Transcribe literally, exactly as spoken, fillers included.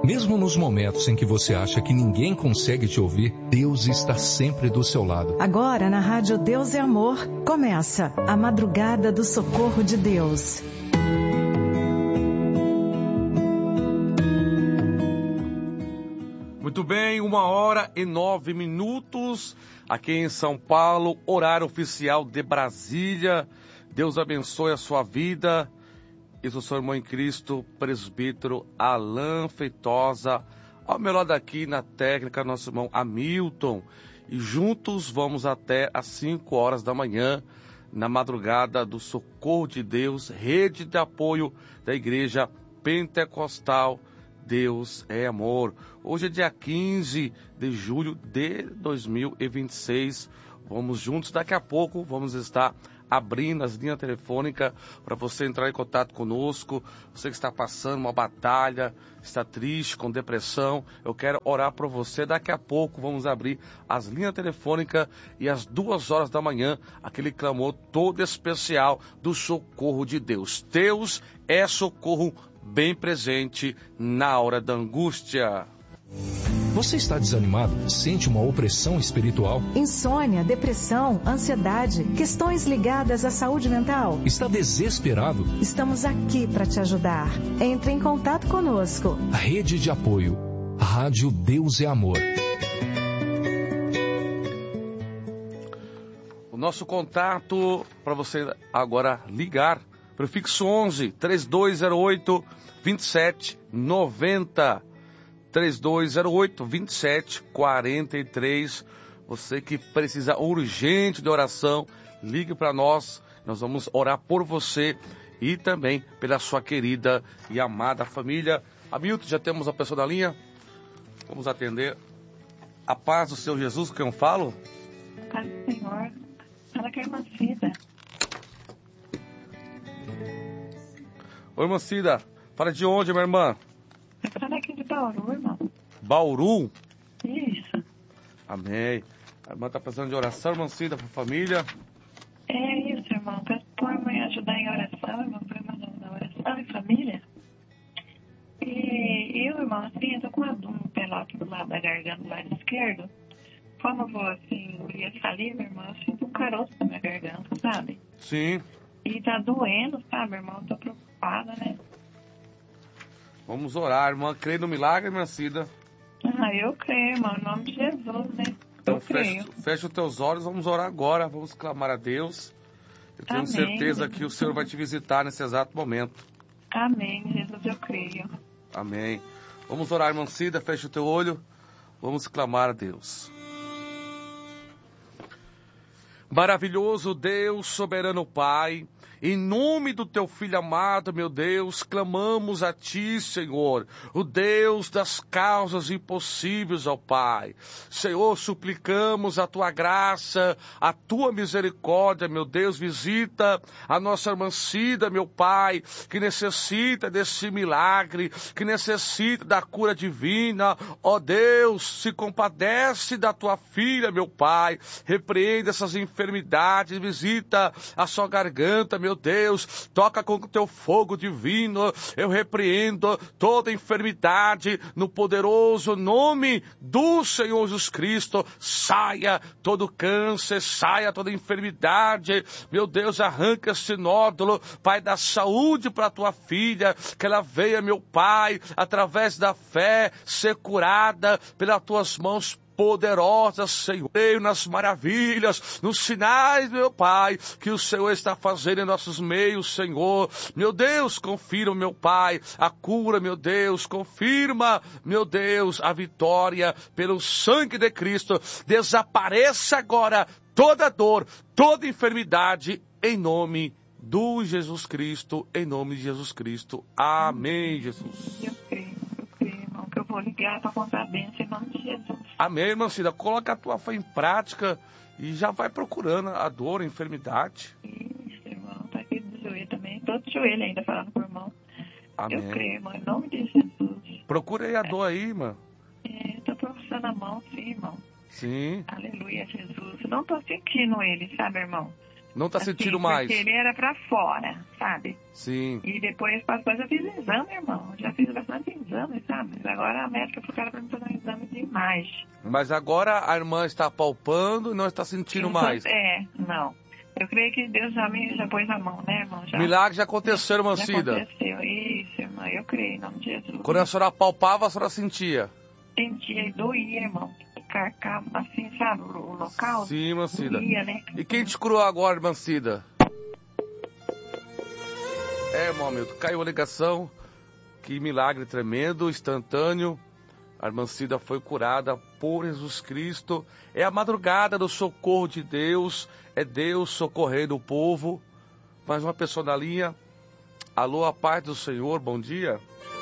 Mesmo nos momentos em que você acha que ninguém consegue te ouvir, Deus está sempre do seu lado. Agora, na Rádio Deus é Amor, começa a Madrugada do Socorro de Deus. Muito bem, uma hora e nove minutos, aqui em São Paulo, horário oficial de Brasília. Deus abençoe a sua vida. Isso, seu irmão em Cristo, presbítero Alain Feitosa, ao meu lado aqui na técnica, nosso irmão Hamilton. E juntos vamos até às cinco horas da manhã, na madrugada do Socorro de Deus, rede de apoio da Igreja Pentecostal Deus é Amor. Hoje é dia quinze de julho de dois mil e vinte e seis. Vamos juntos, daqui a pouco vamos estar abrindo as linhas telefônicas para você entrar em contato conosco. Você que está passando uma batalha, está triste, com depressão, eu quero orar por você. Daqui a pouco vamos abrir as linhas telefônicas e às duas horas da manhã, aquele clamor todo especial do socorro de Deus. Deus é socorro bem presente na hora da angústia. Você está desanimado? Sente uma opressão espiritual? Insônia, depressão, ansiedade, questões ligadas à saúde mental? Está desesperado? Estamos aqui para te ajudar. Entre em contato conosco. A rede de apoio. Rádio Deus é Amor. O nosso contato para você agora ligar, prefixo onze, três dois zero oito, dois sete nove zero. três dois zero oito, dois sete quatro três. Você que precisa urgente de oração, ligue para nós. Nós vamos orar por você e também pela sua querida e amada família. Hamilton, já temos a pessoa da linha? Vamos atender. A paz do Senhor Jesus, com quem eu falo? Paz do Senhor. Fala que é irmã Cida. Oi, irmã Cida. Fala de onde, minha irmã? Eu falo aqui de Bauru, irmão. Bauru? Isso. Amém. A irmã está precisando de oração, irmã Cida, para a família? É isso, irmão. Peço por mãe ajudar em oração, irmão, para irmã na oração e família. E eu, irmão, assim, eu tô com uma dor no pelo aqui do lado da garganta, do lado esquerdo. Quando eu vou, assim, engolir a saliva, irmão, eu sinto um caroço na minha garganta, sabe? Sim. E tá doendo, sabe, irmão? Eu tô preocupada, né? Vamos orar, irmã. Crê no milagre, irmã Cida? Ah, eu creio, irmão. Em nome de Jesus, né? Então, eu fecha, creio. fecha os teus olhos, vamos orar agora. Vamos clamar a Deus. Eu tenho Amém, certeza Jesus. que o Senhor vai te visitar nesse exato momento. Amém, Jesus, eu creio. Amém. Vamos orar, irmã Cida. Fecha o teu olho. Vamos clamar a Deus. Maravilhoso Deus, soberano Pai, em nome do teu Filho amado, meu Deus, clamamos a ti, Senhor, o Deus das causas impossíveis, ó Pai. Senhor, suplicamos a tua graça, a tua misericórdia, meu Deus, visita a nossa irmã Cida, meu Pai, que necessita desse milagre, que necessita da cura divina. Ó Deus, se compadece da tua filha, meu Pai, repreende essas enfermidades, visita a sua garganta, meu Deus, toca com o teu fogo divino. Eu repreendo toda enfermidade no poderoso nome do Senhor Jesus Cristo. Saia todo câncer, saia toda enfermidade, meu Deus, arranca esse nódulo, Pai, da saúde para a tua filha, que ela venha, meu Pai, através da fé, ser curada pelas tuas mãos poderosa, Senhor, creio nas maravilhas, nos sinais, meu Pai, que o Senhor está fazendo em nossos meios, Senhor. Meu Deus, confirma, meu Pai, a cura, meu Deus, confirma, meu Deus, a vitória pelo sangue de Cristo. Desapareça agora toda dor, toda enfermidade, em nome do Jesus Cristo, em nome de Jesus Cristo. Amém, Jesus. Eu creio, eu creio, irmão, que eu vou ligar para contar a bênção em nome de Jesus. Amém, irmã Cida. Coloca a tua fé em prática e já vai procurando a dor, a enfermidade. Isso, irmão. Tá aqui do joelho também. Tô de joelho ainda falando com o irmão. Amém. Eu creio, irmão, em nome de Jesus. Procura aí a dor aí, irmã. É, tô procurando a mão, sim, irmão. Sim. Aleluia, Jesus. Não tô sentindo ele, sabe, irmão? Não tá Assim, sentindo mais? Porque ele era pra fora, sabe? Sim. E depois passou, eu já fiz exame, irmão. Já fiz bastante exame, sabe? Agora a médica foi para fazer um exame de imagem. Mas agora a irmã está palpando e não está sentindo mais. É, não. Eu creio que Deus já me já pôs a mão, né, irmão? Já, Milagre já aconteceu, irmã já Cida. aconteceu, isso, irmão. Eu creio, em nome de Jesus. Quando a senhora palpava, a senhora sentia? Sentia e doía, irmão. Carcar, assim, sabe, o, o local. Sim, irmã Cida. Doía, né? E quem te curou agora, irmã Cida? É, irmão Hamilton, caiu a ligação. Que milagre tremendo, instantâneo. A irmã Cida foi curada por Jesus Cristo. É a madrugada do socorro de Deus. É Deus socorrendo o povo. Mais uma pessoa na linha. Alô, a paz do Senhor, bom dia.